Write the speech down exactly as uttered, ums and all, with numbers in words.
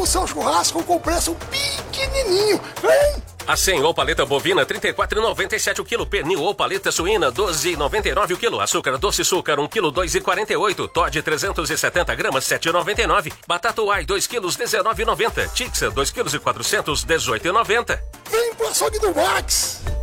o seu churrasco com preço pequenininho. Vem! A cem ou paleta bovina trinta e quatro reais e noventa e sete centavos o quilo. Pernil ou paleta suína doze reais e noventa e nove centavos o quilo. Açúcar doce açúcar um quilo dois reais e quarenta e oito centavos. Toddy trezentos e setenta gramas sete reais e noventa e nove centavos. Batata Uai dois quilos dezenove reais e noventa centavos. Tixa dois quilos e quatrocentos dezoito reais e noventa centavos. Vem pro açougue do Max!